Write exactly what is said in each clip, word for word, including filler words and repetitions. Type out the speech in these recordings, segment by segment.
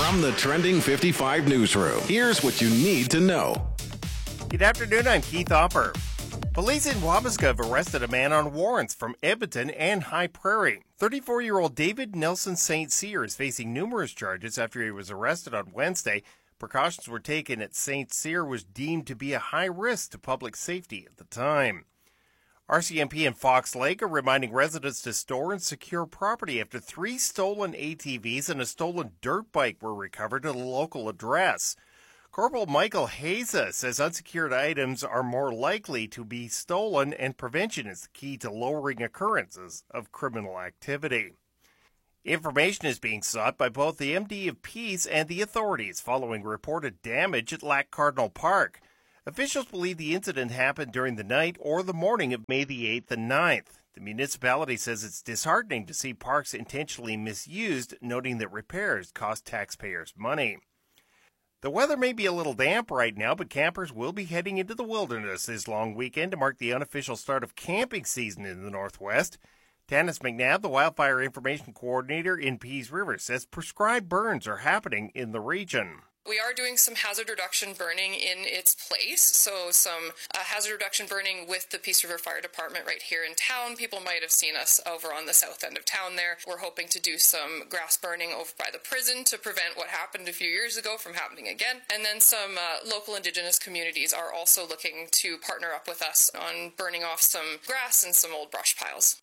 From the Trending fifty-five newsroom, here's what you need to know. Good afternoon, I'm Keith Hopper. Police in Wabasca have arrested a man on warrants from Edmonton and High Prairie. thirty-four-year-old David Nelson Saint Cyr is facing numerous charges after he was arrested on Wednesday. Precautions were taken as Saint Cyr was deemed to be a high risk to public safety at the time. R C M P in Fox Lake are reminding residents to store and secure property after three stolen A T Vs and a stolen dirt bike were recovered at a local address. Corporal Michael Haza says unsecured items are more likely to be stolen, and prevention is the key to lowering occurrences of criminal activity. Information is being sought by both the M D of Peace and the authorities following reported damage at Lac Cardinal Park. Officials believe the incident happened during the night or the morning of May the eighth and ninth. The municipality says it's disheartening to see parks intentionally misused, noting that repairs cost taxpayers money. The weather may be a little damp right now, but campers will be heading into the wilderness this long weekend to mark the unofficial start of camping season in the Northwest. Tanis McNabb, the Wildfire Information Coordinator in Peace River, says prescribed burns are happening in the region. We are doing some hazard reduction burning in its place, so some uh, hazard reduction burning with the Peace River Fire Department right here in town. People might have seen us over on the south end of town there. We're hoping to do some grass burning over by the prison to prevent what happened a few years ago from happening again. And then some uh, local Indigenous communities are also looking to partner up with us on burning off some grass and some old brush piles.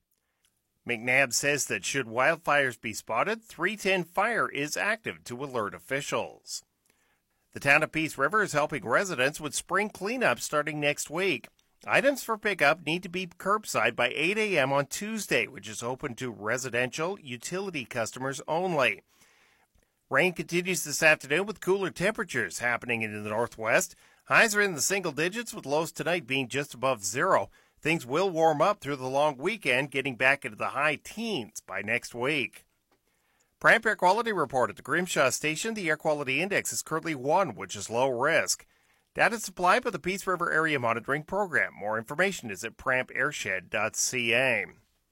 McNabb says that should wildfires be spotted, three ten Fire is active to alert officials. The town of Peace River is helping residents with spring cleanup starting next week. Items for pickup need to be curbside by eight a.m. on Tuesday, which is open to residential utility customers only. Rain continues this afternoon with cooler temperatures happening in the northwest. Highs are in the single digits, with lows tonight being just above zero. Things will warm up through the long weekend, getting back into the high teens by next week. Pramp Air Quality Report at the Grimshaw Station. The air quality index is currently one, which is low risk. Data supplied by the Peace River Area Monitoring Program. More information is at pramp airshed dot c a.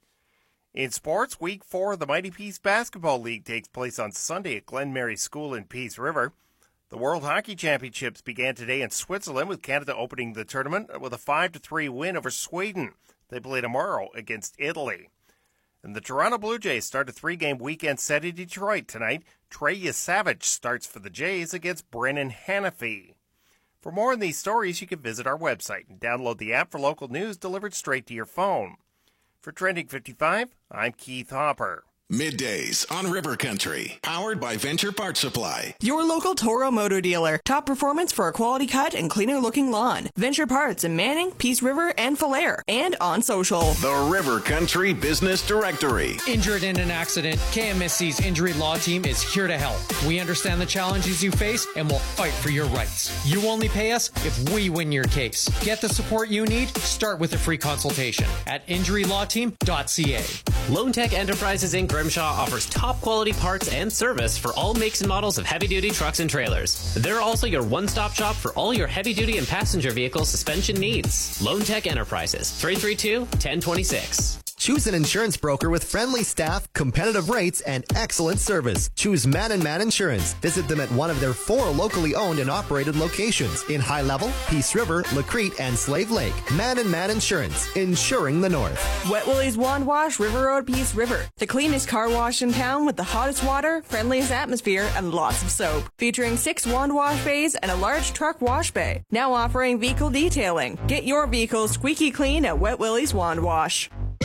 In sports, Week four of the Mighty Peace Basketball League takes place on Sunday at Glen Mary School in Peace River. The World Hockey Championships began today in Switzerland, with Canada opening the tournament with a five to three win over Sweden. They play tomorrow against Italy. And the Toronto Blue Jays start a three-game weekend set in Detroit tonight. Trey Yesavage starts for the Jays against Brennan Hanafy. For more on these stories, you can visit our website and download the app for local news delivered straight to your phone. For Trending fifty-five, I'm Keith Hopper. Middays on River Country, powered by Venture Parts Supply. Your local Toro Moto dealer. Top performance for a quality cut and cleaner looking lawn. Venture Parts in Manning, Peace River, and Falher. And on social. The River Country Business Directory. Injured in an accident, K M S C's Injury Law Team is here to help. We understand the challenges you face and will fight for your rights. You only pay us if we win your case. Get the support you need. Start with a free consultation at injury law team dot c a. Lone Tech Enterprises in Grimshaw offers top quality parts and service for all makes and models of heavy-duty trucks and trailers. They're also your one-stop shop for all your heavy-duty and passenger vehicle suspension needs. Lone Tech Enterprises, three three two, one zero two six. Choose an insurance broker with friendly staff, competitive rates, and excellent service. Choose Man and Man Insurance. Visit them at one of their four locally owned and operated locations in High Level, Peace River, Lacrete, and Slave Lake. Man and Man Insurance, insuring the North. Wet Willie's Wand Wash, River Road, Peace River. The cleanest car wash in town with the hottest water, friendliest atmosphere, and lots of soap. Featuring six wand wash bays and a large truck wash bay. Now offering vehicle detailing. Get your vehicle squeaky clean at Wet Willie's Wand Wash.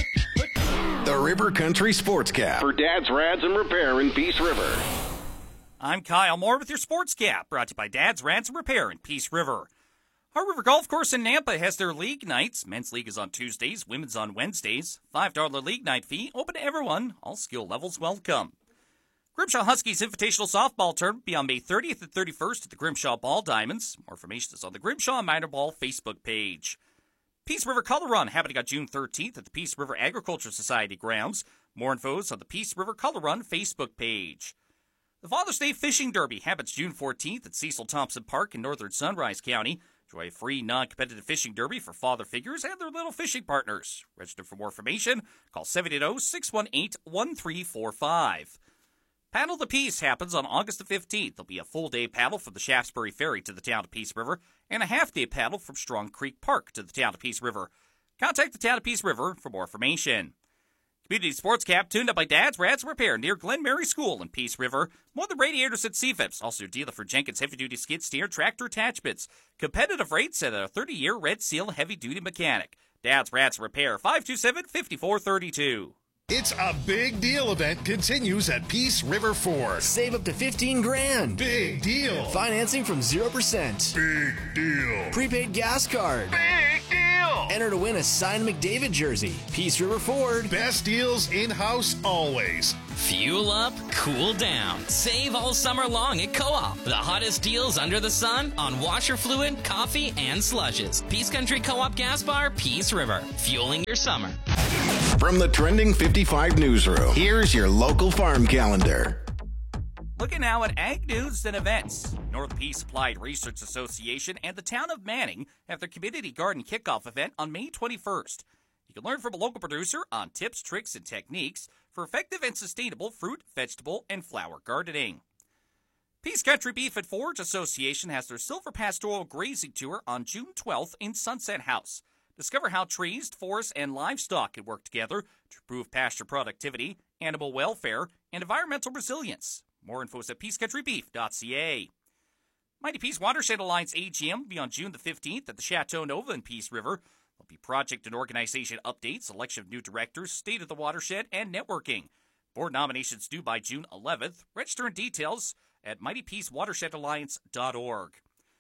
The River Country Sports Cap for Dad's Rads and Repair in Peace River. I'm Kyle Moore with your Sports Cap, brought to you by Dad's Rads and Repair in Peace River. Our River Golf Course in Nampa has their league nights. Men's league is on Tuesdays, women's on Wednesdays. five dollars league night fee, open to everyone. All skill levels welcome. Grimshaw Huskies Invitational Softball Tournament will be on May thirtieth and thirty-first at the Grimshaw Ball Diamonds. More information is on the Grimshaw Minor Ball Facebook page. Peace River Color Run happening on June thirteenth at the Peace River Agriculture Society grounds. More info is on the Peace River Color Run Facebook page. The Father's Day Fishing Derby happens June fourteenth at Cecil Thompson Park in northern Sunrise County. Enjoy a free, non-competitive fishing derby for father figures and their little fishing partners. Register for more information. Call seven eight zero, six one eight, one three four five. Paddle the Peace happens on August the fifteenth. There'll be a full-day paddle from the Shaftesbury Ferry to the Town of Peace River and a half-day paddle from Strong Creek Park to the Town of Peace River. Contact the Town of Peace River for more information. Community Sports Cap tuned up by Dad's Rats Repair near Glen Mary School in Peace River. More than radiators at C F I P S. Also a dealer for Jenkins heavy-duty skid steer tractor attachments. Competitive rates at a thirty-year Red Seal heavy-duty mechanic. Dad's Rats Repair, five two seven, five four three two. It's a big deal event continues at Peace River Ford. Save up to fifteen grand. Big deal. Financing from zero percent. Big deal. Prepaid gas card. Big deal. Enter to win a signed McDavid jersey. Peace River Ford. Best deals in-house always. Fuel up, cool down. Save all summer long at Co-op. The hottest deals under the sun on washer fluid, coffee, and slushes. Peace Country Co-op Gas Bar, Peace River. Fueling your summer. From the Trending fifty-five newsroom, here's your local farm calendar. Looking now at ag news and events. North Peace Applied Research Association and the town of Manning have their community garden kickoff event on May twenty-first. You can learn from a local producer on tips, tricks, and techniques for effective and sustainable fruit, vegetable, and flower gardening. Peace Country Beef and Forage Association has their Silver Pastoral Grazing Tour on June twelfth in Sunset House. Discover how trees, forests, and livestock can work together to improve pasture productivity, animal welfare, and environmental resilience. More info is at peace country beef dot c a. Mighty Peace Watershed Alliance A G M will be on June the fifteenth at the Chateau Nova in Peace River. There'll be project and organization updates, election of new directors, state of the watershed, and networking. Board nominations due by June eleventh. Register and details at mighty peace watershed alliance dot org.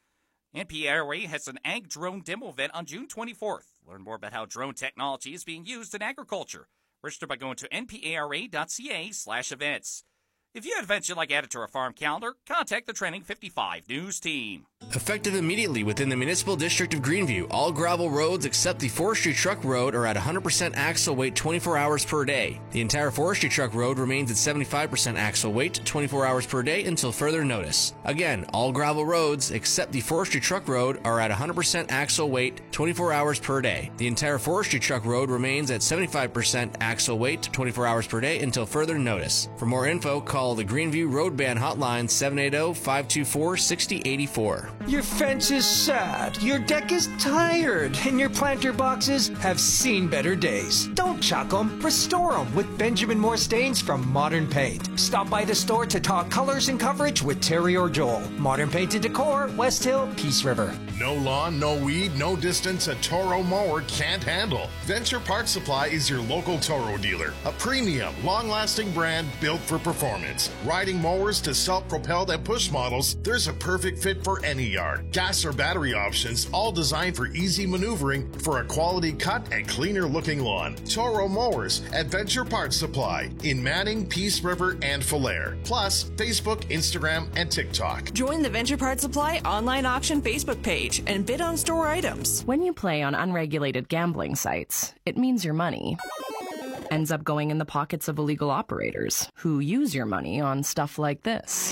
N P A R A has an ag drone demo event on June twenty-fourth. Learn more about how drone technology is being used in agriculture. Register by going to n p a r a dot c a slash events. If you have events you'd like added to our farm calendar, contact the Trending fifty-five News team. Effective immediately within the Municipal District of Greenview, all gravel roads except the Forestry Truck Road are at one hundred percent axle weight twenty-four hours per day. The entire Forestry Truck Road remains at seventy-five percent axle weight twenty-four hours per day until further notice. Again, all gravel roads except the Forestry Truck Road are at one hundred percent axle weight twenty-four hours per day. The entire Forestry Truck Road remains at seventy-five percent axle weight twenty-four hours per day until further notice. For more info, call the Greenview Road Ban Hotline seven eight zero, five two four, six zero eight four. Your fence is sad, your deck is tired, and your planter boxes have seen better days. Don't chuck them, restore them with Benjamin Moore stains from Modern Paint. Stop by the store to talk colors and coverage with Terry or Joel. Modern Paint and Decor, West Hill, Peace River. No lawn, no weed, no distance a Toro mower can't handle. Venture Parts Supply is your local Toro dealer. A premium, long-lasting brand built for performance. Riding mowers to self-propelled and push models, there's a perfect fit for any yard. Gas or battery options, all designed for easy maneuvering for a quality cut and cleaner looking lawn. Toro Mowers at Venture Parts Supply in Manning, Peace River, and Falher. Plus, Facebook, Instagram, and TikTok. Join the Venture Parts Supply online auction Facebook page and bid on store items. When you play on unregulated gambling sites, it means your money ends up going in the pockets of illegal operators who use your money on stuff like this,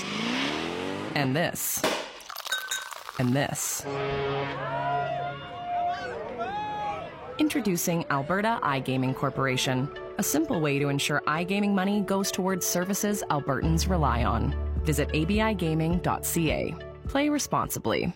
and this, and this. Introducing Alberta iGaming Corporation, a simple way to ensure iGaming money goes towards services Albertans rely on. Visit a b i gaming dot c a. Play responsibly.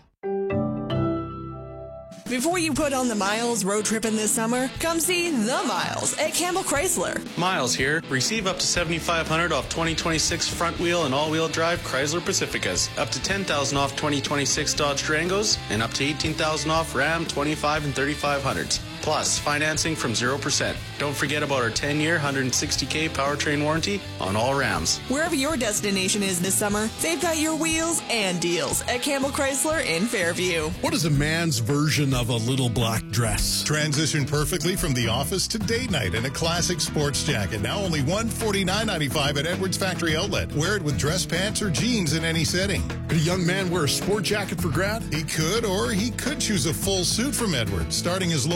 Before you put on the miles road tripping this summer, come see The Miles at Campbell Chrysler. Miles here. Receive up to seven thousand five hundred dollars off twenty twenty-six front-wheel and all-wheel drive Chrysler Pacificas, up to ten thousand dollars off twenty twenty-six Dodge Durangos, and up to eighteen thousand dollars off Ram twenty-five and thirty-five hundreds. Plus, financing from zero percent. Don't forget about our ten-year, one hundred sixty thousand powertrain warranty on all Rams. Wherever your destination is this summer, they've got your wheels and deals at Campbell Chrysler in Fairview. What is a man's version of a little black dress? Transition perfectly from the office to date night in a classic sports jacket. Now only one hundred forty-nine ninety-five at Edwards Factory Outlet. Wear it with dress pants or jeans in any setting. Could a young man wear a sport jacket for grad? He could, or he could choose a full suit from Edwards, starting as low as one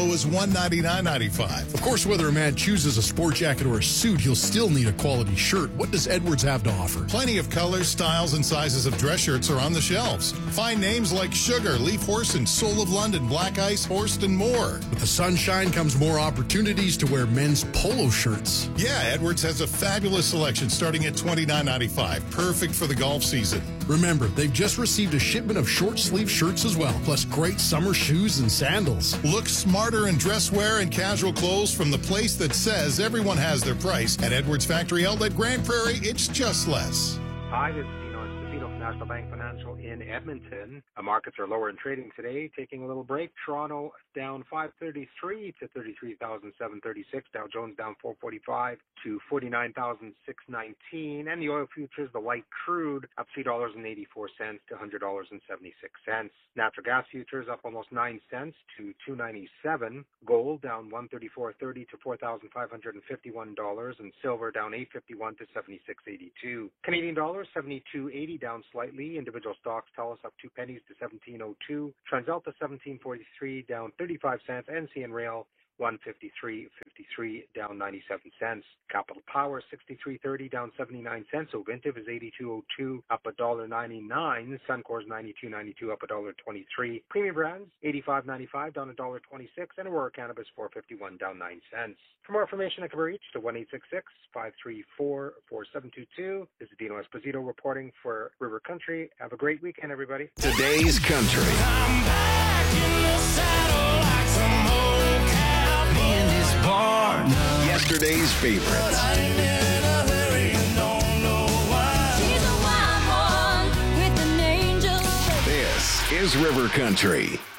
one ninety-nine ninety-five. Of course, whether a man chooses a sport jacket or a suit, he'll still need a quality shirt. What does Edwards have to offer? Plenty of colors, styles, and sizes of dress shirts are on the shelves. Find names like Sugar, Leaf Horse, and Soul of London, Black Ice, Horst, and more. With the sunshine comes more opportunities to wear men's polo shirts. Yeah, Edwards has a fabulous selection starting at twenty-nine ninety-five. Perfect for the golf season. Remember, they've just received a shipment of short sleeve shirts as well, plus great summer shoes and sandals. Look smarter in dress wear and casual clothes from the place that says everyone has their price. At Edwards Factory Outlet, Grand Prairie, it's just less. Hi, this is Dino Esposito from National Bank Financial in Edmonton. The markets are lower in trading today, taking a little break. Toronto down five thirty-three to thirty-three thousand seven hundred thirty-six. Dow Jones down four forty-five to forty-nine thousand six hundred nineteen. And the oil futures, the light crude, up three dollars and eighty-four cents to one hundred dollars and seventy-six cents. Natural gas futures up almost nine cents to two ninety-seven. Gold down one thirty-four thirty to four thousand five hundred fifty-one dollars. And silver down eight fifty-one to seventy-six eighty-two. Canadian dollar seventy-two eighty, down slightly. Individual stocks tell us up two pennies to seventeen oh two. TransAlta seventeen forty-three, down thirty-five cents. N C N Rail one fifty-three fifty-three, down ninety-seven cents. Capital Power sixty-three thirty, down seventy-nine cents. Ovintiv is eighty-two oh two, up one dollar ninety-nine. Suncor is ninety-two ninety-two, up one dollar twenty-three. Premium Brands eighty-five ninety-five, down one dollar twenty-six. And Aurora Cannabis four fifty-one, down nine cents. For more information, I can be reached at one eight six six, five three four, four seven two two. This is Dino Esposito reporting for River Country. Have a great weekend, everybody. Today's Country. I'm back in the saddle like some old cowboy in his barn. Yesterday's favorites. This is River Country.